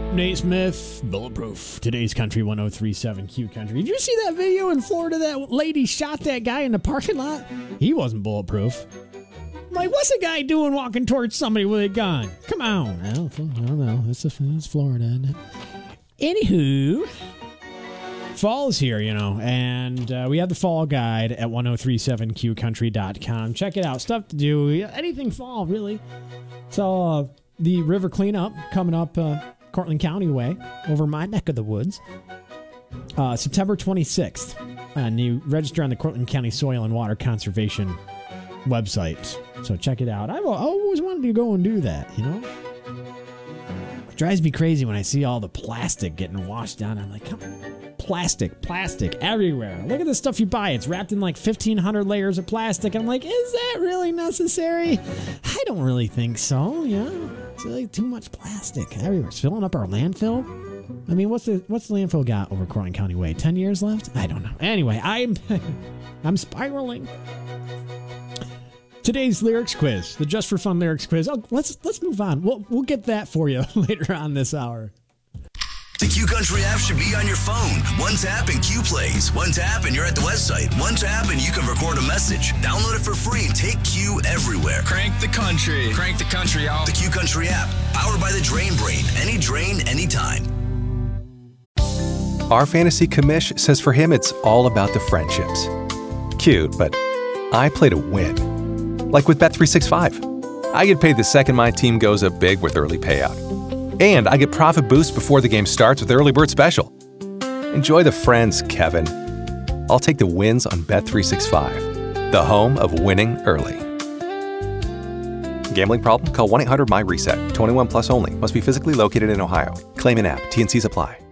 Nate Smith, Bulletproof. Today's Country 103.7 Q Country. Did you see that video in Florida? That lady shot that guy in the parking lot? He wasn't bulletproof. Like, what's a guy doing walking towards somebody with a gun? Come on. I don't know. It's Florida, isn't it? Anywho, fall is here, and we have the fall guide at 1037qcountry.com. Check it out. Stuff to do. Anything fall, really. So, the river cleanup coming up Cortland County way, over my neck of the woods. September 26th. And you register on the Cortland County Soil and Water Conservation website. So check it out. I've always wanted to go and do that, It drives me crazy when I see all the plastic getting washed down. I'm like, come on. Plastic everywhere. Look at the stuff you buy. It's wrapped in like 1,500 layers of plastic. I'm like, is that really necessary? I don't really think so, It's like too much plastic everywhere. It's filling up our landfill. I mean, what's the landfill got over Cortland County Way? 10 years left? I don't know. Anyway, I'm spiraling. Today's lyrics quiz, the Just for Fun lyrics quiz. Oh, let's move on. We'll get that for you later on this hour. The Q Country app should be on your phone. One tap and Q plays. One tap and you're at the website. One tap and you can record a message. Download it for free and take Q everywhere. Crank the country. Crank the country, y'all. The Q Country app, powered by the Drain Brain. Any drain, anytime. Our fantasy commish says for him it's all about the friendships. Cute, but I play to win. Like with Bet365. I get paid the second my team goes up big with early payout. And I get profit boost before the game starts with Early Bird Special. Enjoy the friends, Kevin. I'll take the wins on Bet365, the home of winning early. Gambling problem? Call 1-800-MY-RESET. 21 plus only. Must be physically located in Ohio. Claim in app. T&Cs apply.